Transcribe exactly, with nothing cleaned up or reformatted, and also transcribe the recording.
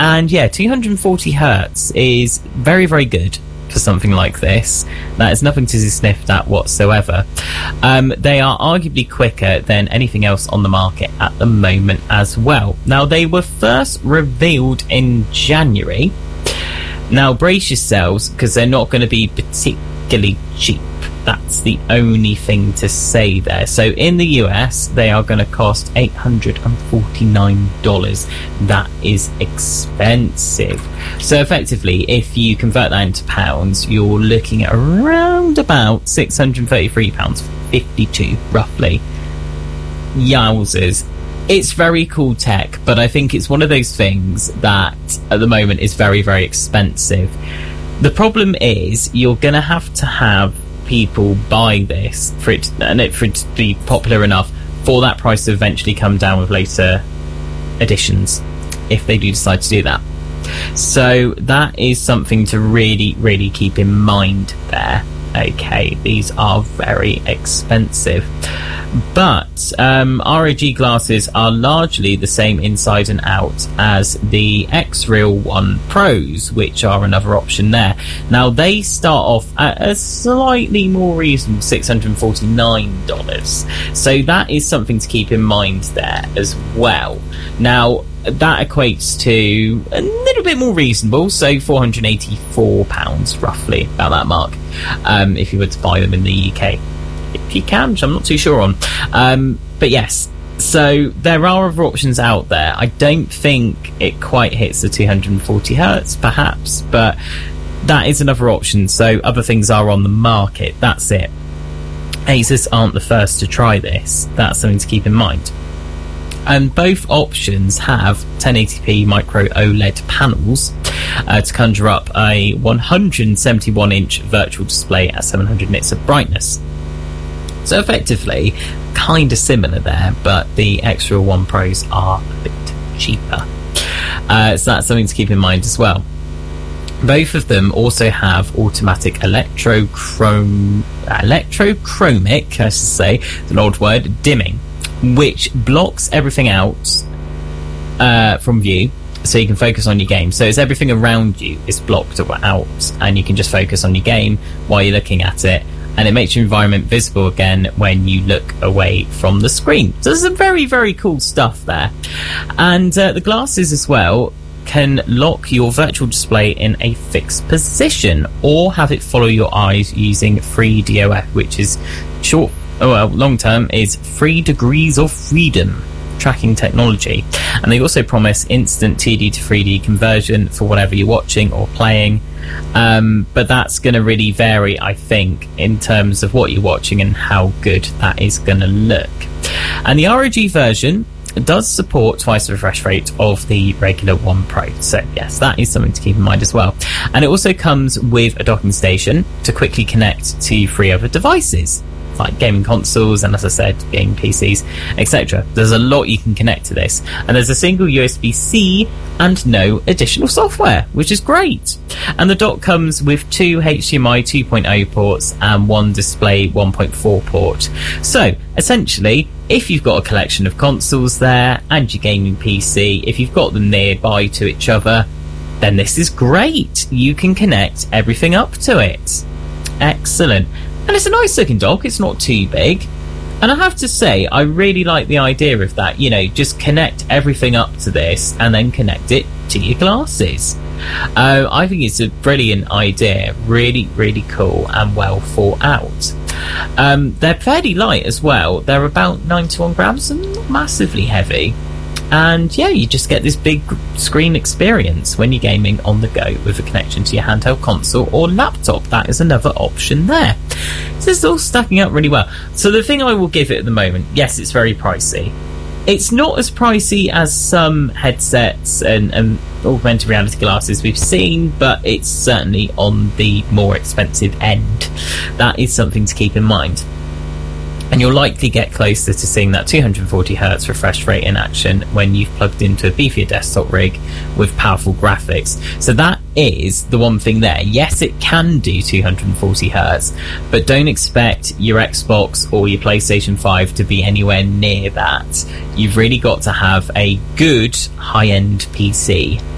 and yeah, two hundred forty hertz is very, very good for something like this. That is nothing to be sniffed at whatsoever. Um, they are arguably quicker than anything else on the market at the moment as well. Now, they were first revealed in January. Now, brace yourselves, because they're not going to be particularly cheap. That's the only thing to say there. So in the U S, they are going to cost eight hundred forty-nine dollars. That is expensive. So effectively, if you convert that into pounds, you're looking at around about six hundred thirty-three pounds fifty-two, roughly. Yowzers. It's very cool tech, but I think it's one of those things that at the moment is very, very expensive. The problem is you're going to have to have people buy this for it, and it for it to be popular enough for that price to eventually come down with later editions, if they do decide to do that. So that is something to really, really keep in mind there. Okay, these are very expensive. But um, R O G glasses are largely the same inside and out as the X-Real One Pros, which are another option there. Now, they start off at a slightly more reasonable six hundred forty-nine dollars. So that is something to keep in mind there as well. Now, that equates to a little bit more reasonable, so four hundred eighty-four pounds, roughly, about that mark, um, if you were to buy them in the U K. If you can, which I'm not too sure on. Um, but yes, so there are other options out there. I don't think it quite hits the two hundred forty hertz, perhaps, but that is another option. So other things are on the market. That's it. Asus aren't the first to try this. That's something to keep in mind. And both options have ten eighty p micro OLED panels uh, to conjure up a one hundred seventy-one inch virtual display at seven hundred nits of brightness. So effectively, kind of similar there, but the X-Real One Pros are a bit cheaper. Uh, so that's something to keep in mind as well. Both of them also have automatic electrochrome, electrochromic, I should say, it's an old word, dimming, which blocks everything out uh, from view, so you can focus on your game. So it's everything around you is blocked out, and you can just focus on your game while you're looking at it, and it makes your environment visible again when you look away from the screen. So there's some very, very cool stuff there. And uh, the glasses as well can lock your virtual display in a fixed position, or have it follow your eyes using three D O F, which is short, oh well, long term is three degrees of freedom tracking technology. And they also promise instant two D to three D conversion for whatever you're watching or playing. Um, but that's going to really vary, I think, in terms of what you're watching and how good that is going to look. And the R O G version does support twice the refresh rate of the regular One Pro. So yes, that is something to keep in mind as well. And it also comes with a docking station to quickly connect to three other devices, like gaming consoles and, as I said, gaming P Cs, et cetera. There's a lot you can connect to this, and there's a single U S B C and no additional software, which is great. And the dock comes with two H D M I two point oh ports and one display one point four port. So essentially, if you've got a collection of consoles there and your gaming P C, if you've got them nearby to each other, then this is great. You can connect everything up to it. Excellent. And it's a nice looking dock, it's not too big. And I have to say, I really like the idea of that, you know, just connect everything up to this and then connect it to your glasses. Uh, I think it's a brilliant idea, really, really cool and well thought out. Um, they're fairly light as well, they're about ninety-one grams and not massively heavy. And yeah, you just get this big screen experience when you're gaming on the go with a connection to your handheld console or laptop. That is another option there. So it's all stacking up really well. So the thing I will give it at the moment, yes, it's very pricey. It's not as pricey as some headsets and, and augmented reality glasses we've seen, but it's certainly on the more expensive end. That is something to keep in mind. And you'll likely get closer to seeing that two hundred forty hertz refresh rate in action when you've plugged into a beefier desktop rig with powerful graphics. So that is the one thing there. Yes, it can do two hundred forty hertz, but don't expect your Xbox or your PlayStation five to be anywhere near that. You've really got to have a good high-end P C